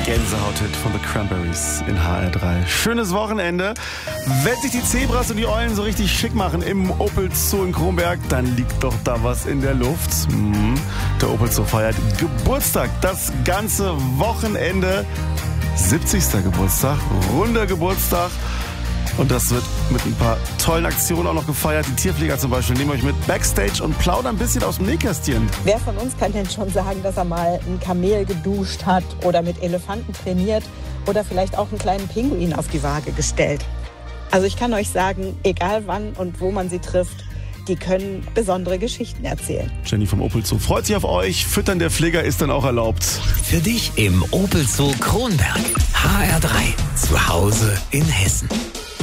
Gänsehaut-Hit von The Cranberries in HR3. Schönes Wochenende. Wenn sich die Zebras und die Eulen so richtig schick machen im Opel Zoo in Kronberg, dann liegt doch da was in der Luft. Der Opel Zoo feiert Geburtstag. Das ganze Wochenende. 70. Geburtstag, runder Geburtstag. Und das wird mit ein paar tollen Aktionen auch noch gefeiert. Die Tierpfleger zum Beispiel nehmen euch mit Backstage und plaudern ein bisschen aus dem Nähkästchen. Wer von uns kann denn schon sagen, dass er mal ein Kamel geduscht hat oder mit Elefanten trainiert oder vielleicht auch einen kleinen Pinguin auf die Waage gestellt? Also ich kann euch sagen, egal wann und wo man sie trifft, die können besondere Geschichten erzählen. Jenny vom Opel Zoo freut sich auf euch. Füttern der Pfleger ist dann auch erlaubt. Für dich im Opel Zoo Kronberg. HR3. Zu Hause in Hessen.